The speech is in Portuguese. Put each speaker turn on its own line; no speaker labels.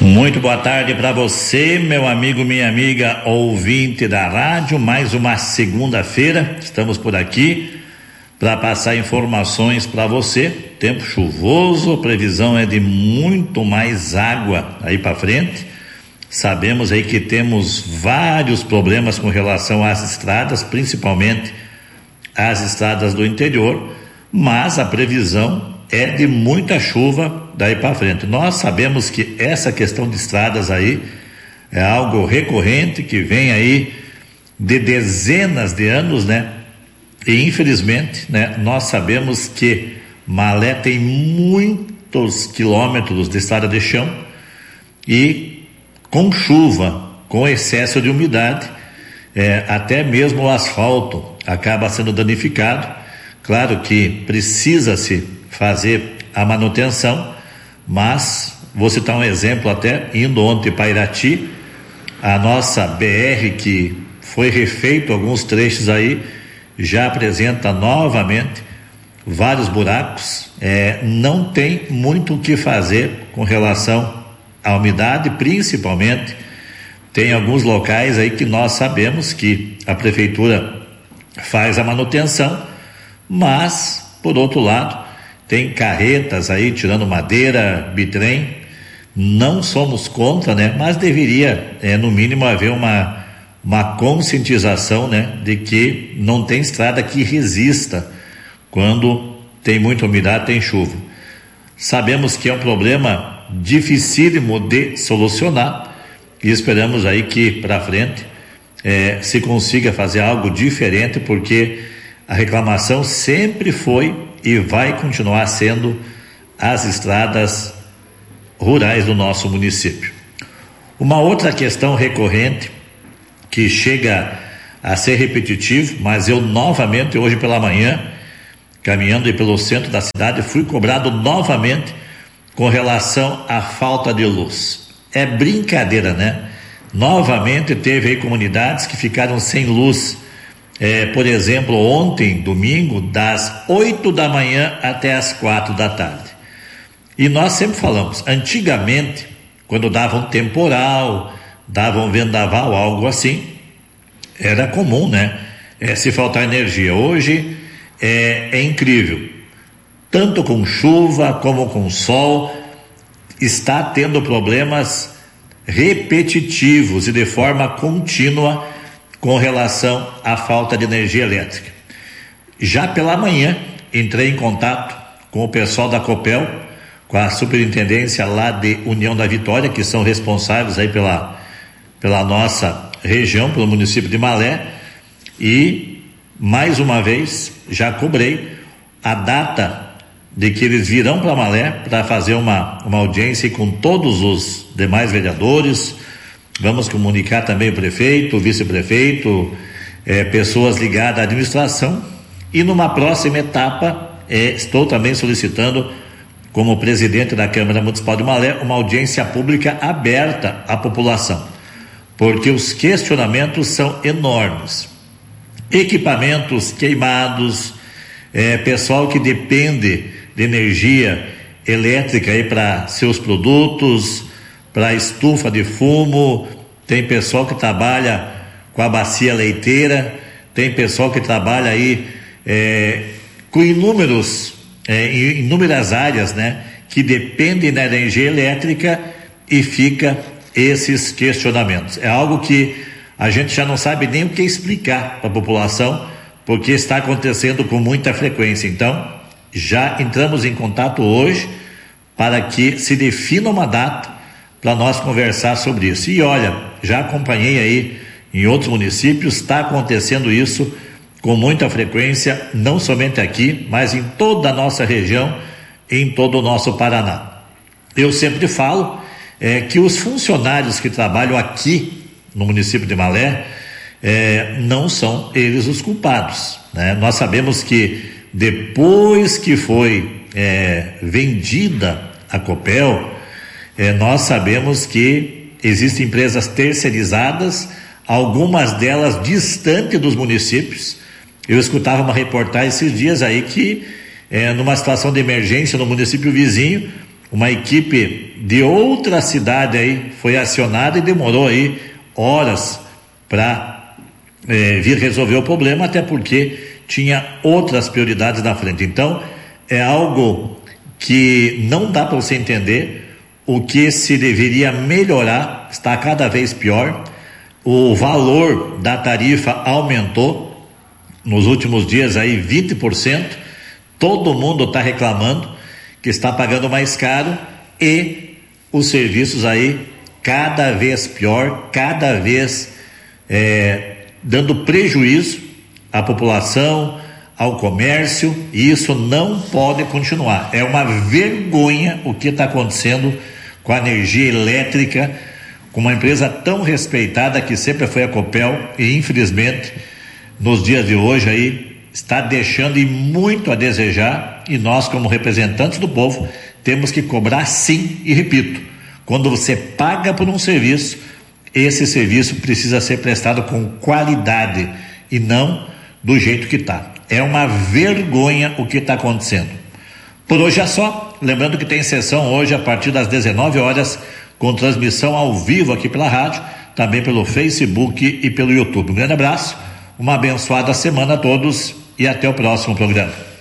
Muito boa tarde para você, meu amigo, minha amiga, ouvinte da rádio. Mais uma segunda-feira, estamos por aqui para passar informações para você. Tempo chuvoso, previsão é de muito mais água aí para frente. Sabemos aí que temos vários problemas com relação às estradas, principalmente as estradas do interior, mas a previsão é de muita chuva daí para frente. Nós sabemos que essa questão de estradas aí é algo recorrente que vem aí de dezenas de anos, né? E infelizmente, né, nós sabemos que Malé tem muitos quilômetros de estrada de chão e com chuva, com excesso de umidade, até mesmo o asfalto acaba sendo danificado. Claro que precisa-se fazer a manutenção, mas vou citar um exemplo até, indo ontem para Irati, a nossa BR que foi refeito alguns trechos aí, já apresenta novamente vários buracos, não tem muito o que fazer com relação à umidade, principalmente tem alguns locais aí que nós sabemos que a prefeitura faz a manutenção, mas por outro lado tem carretas aí tirando madeira, bitrem. Não somos contra, né? Mas deveria, no mínimo, haver uma conscientização, né? De que não tem estrada que resista quando tem muita umidade, tem chuva. Sabemos que é um problema dificílimo de solucionar e esperamos aí que para frente se consiga fazer algo diferente, porque a reclamação sempre foi e vai continuar sendo as estradas rurais do nosso município. Uma outra questão recorrente que chega a ser repetitivo, mas eu novamente hoje pela manhã, caminhando aí pelo centro da cidade, fui cobrado novamente com relação à falta de luz. É brincadeira, né? Novamente teve aí comunidades que ficaram sem luz. Por exemplo, ontem, domingo, das 8 da manhã até as 4 da tarde. E nós sempre falamos, antigamente, quando dava um temporal, dava um vendaval, algo assim, era comum, né? Se faltar energia. Hoje é incrível. Tanto com chuva como com sol, está tendo problemas repetitivos e de forma contínua com relação à falta de energia elétrica. Já pela manhã, entrei em contato com o pessoal da Copel, com a superintendência lá de União da Vitória, que são responsáveis aí pela nossa região, pelo município de Malé, e mais uma vez já cobrei a data de que eles virão para Malé para fazer uma audiência com todos os demais vereadores. Vamos comunicar também o prefeito, o vice-prefeito, pessoas ligadas à administração, e numa próxima etapa estou também solicitando, como presidente da Câmara Municipal de Malé, uma audiência pública aberta à população, porque os questionamentos são enormes. Equipamentos queimados, pessoal que depende de energia elétrica aí para seus produtos, para estufa de fumo, tem pessoal que trabalha com a bacia leiteira, tem pessoal que trabalha aí com inúmeras áreas, né, que dependem da energia elétrica, e fica esses questionamentos. É algo que a gente já não sabe nem o que explicar para a população, porque está acontecendo com muita frequência. Então, já entramos em contato hoje para que se defina uma data para nós conversar sobre isso. E olha, já acompanhei aí em outros municípios, está acontecendo isso com muita frequência, não somente aqui, mas em toda a nossa região, em todo o nosso Paraná. Eu sempre falo que os funcionários que trabalham aqui no município de Malé, não são eles os culpados, né? Nós sabemos que depois que foi vendida a Copel, nós sabemos que existem empresas terceirizadas, algumas delas distantes dos municípios. Eu escutava uma reportagem esses dias aí que numa situação de emergência no município vizinho, uma equipe de outra cidade aí foi acionada e demorou aí horas para vir resolver o problema, até porque tinha outras prioridades na frente. Então, é algo que não dá para você entender. O que se deveria melhorar está cada vez pior. O valor da tarifa aumentou nos últimos dias aí 20%. Todo mundo está reclamando que está pagando mais caro e os serviços aí cada vez pior, cada vez dando prejuízo à população, ao comércio, e isso não pode continuar. É uma vergonha o que está acontecendo com a energia elétrica, com uma empresa tão respeitada que sempre foi a Copel, e infelizmente nos dias de hoje aí está deixando e muito a desejar, e nós, como representantes do povo, temos que cobrar sim. E repito, quando você paga por um serviço, esse serviço precisa ser prestado com qualidade e não do jeito que está. É uma vergonha o que está acontecendo. Por hoje é só, lembrando que tem sessão hoje a partir das 19 horas, com transmissão ao vivo aqui pela rádio, também pelo Facebook e pelo YouTube. Um grande abraço, uma abençoada semana a todos e até o próximo programa.